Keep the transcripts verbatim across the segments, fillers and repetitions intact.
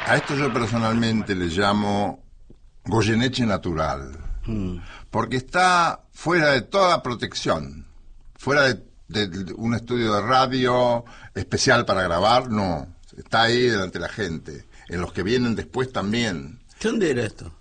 A esto yo personalmente le llamo Goyeneche natural, mm. porque está fuera de toda protección, fuera de, de, de un estudio de radio especial para grabar, no, está ahí delante de la gente, en los que vienen después también. ¿Dónde era esto?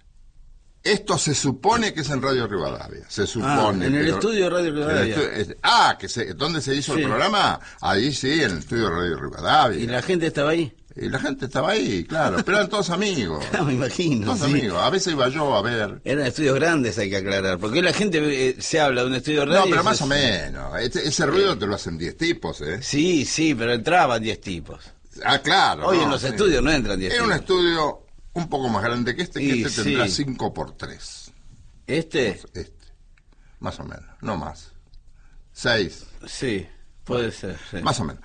Esto se supone que es en Radio Rivadavia, se supone. Ah, en el pero, estudio de Radio Rivadavia. Estu- ah, que se, ¿dónde se hizo sí. el programa? Ahí sí, en el estudio de Radio Rivadavia. ¿Y la gente estaba ahí? Y la gente estaba ahí, claro, pero eran todos amigos. Me imagino. Todos sí. amigos, a veces iba yo a ver. Eran estudios grandes, hay que aclarar, porque la gente eh, se habla de un estudio de radio. No, pero más es... o menos. Este, ese ruido te lo hacen diez tipos, ¿eh? Sí, sí, pero entraban diez tipos. Ah, claro. Hoy no, en los sí. estudios no entran diez tipos. Era un estudio un poco más grande que este, que y, este tendrá sí. cinco por tres. ¿Este? Este, más o menos, no más. seis. Sí, puede ser. Sí. Más o menos.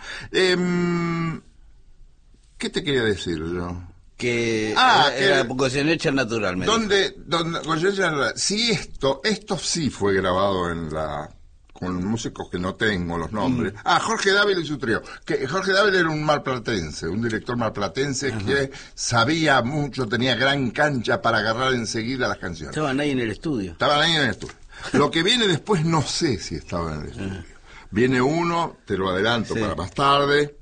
Eh, ¿Qué te quería decir yo? Que ah, era, era Goyeneche natural. ¿Dónde, dónde Goyeneche natural? Si esto, esto sí fue grabado en la... con músicos que no tengo los nombres. Mm. Ah, Jorge Dávila y su trío. Que Jorge Dávila era un malplatense, un director malplatense Ajá. que sabía mucho, tenía gran cancha para agarrar enseguida las canciones. Estaban ahí en el estudio. Estaban ahí en el estudio. Lo que viene después no sé si estaba en el estudio. Ajá. Viene uno, te lo adelanto sí. para más tarde,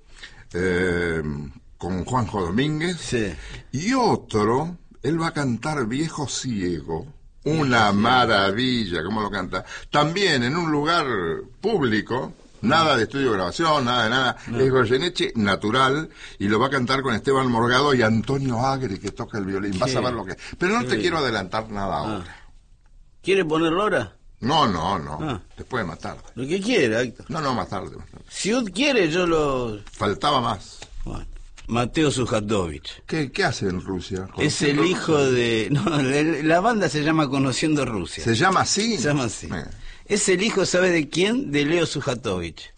eh, con Juanjo Domínguez. Sí. Y otro, él va a cantar Viejo Ciego. Una maravilla, como lo canta. También en un lugar público, nada de estudio de grabación, nada de nada. No. Es Goyeneche natural y lo va a cantar con Esteban Morgado y Antonio Agri, que toca el violín. Sí. Vas a ver lo que es. Pero no sí. te quiero adelantar nada ah. ahora. ¿Quiere ponerlo ahora? No, no, no. Ah. Después más tarde. Lo que quiera, Héctor. No, no, más tarde, más tarde. Si usted quiere, yo lo... Faltaba más. Bueno. Mateo Sujatovich. ¿Qué, ¿Qué hace en Rusia? Es el hijo Rusia? de... No, la banda se llama Conociendo Rusia. ¿Se llama así? Se llama así. Eh. Es el hijo, ¿sabe de quién? De Leo Sujatovich.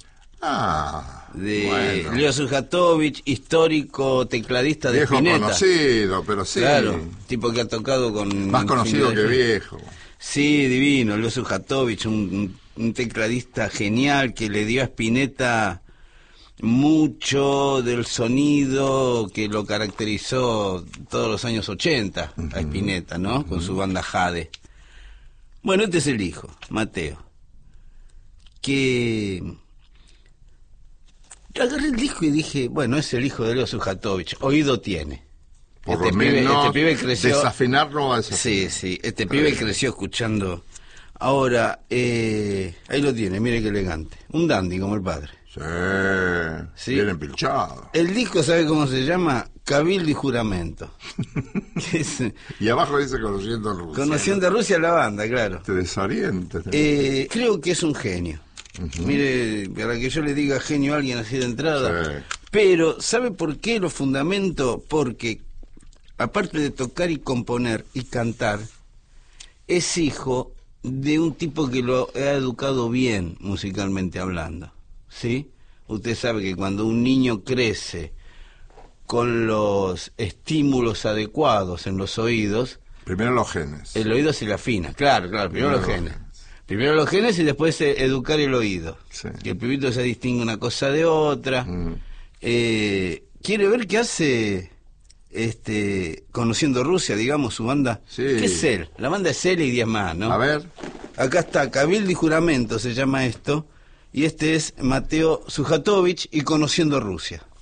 Ah, de bueno. Leo Sujatovich, histórico tecladista de viejo Spinetta. Conocido, pero sí. Claro, tipo que ha tocado con... Más conocido que viejo. Sí, divino, Leo Sujatovich, un, un tecladista genial que le dio a Spinetta... mucho del sonido que lo caracterizó todos los años ochenta uh-huh. a Spinetta, ¿no? Uh-huh. Con su banda Jade. Bueno, este es el hijo, Mateo. Que... Yo agarré el disco y dije, bueno, es el hijo de Leo Sujatovich, oído tiene. Por este lo pibe, menos este pibe creció... desafinarlo a desafinar. Sí, sí, este pibe sí. creció escuchando... Ahora, eh, ahí lo tiene, mire qué elegante. Un dandy como el padre. Sí, sí, bien empilchado. El disco, ¿sabe cómo se llama? Cabildo y Juramento. es, y abajo dice Conociendo Rusia. Conociendo Rusia la banda, claro. Te desorientas. Eh, creo que es un genio. Uh-huh. Mire, para que yo le diga genio a alguien así de entrada. Sí. Pero, ¿sabe por qué lo fundamento? Porque, aparte de tocar y componer y cantar, es hijo de un tipo que lo ha educado bien, musicalmente hablando. ¿Sí? Usted sabe que cuando un niño crece con los estímulos adecuados en los oídos... Primero los genes. El oído se le afina, claro, claro, primero, primero los genes. genes. Primero los genes y después eh, educar el oído. Sí. Que el pibito se distingue una cosa de otra. Mm. Eh, ¿Quiere ver qué hace este Conociendo Rusia, digamos, su banda? Sí. ¿Qué es él? La banda es él y diez más, ¿no? A ver. Acá está, Cabildo y Juramento se llama esto. Y este es Mateo Sujatovich y Conociendo Rusia.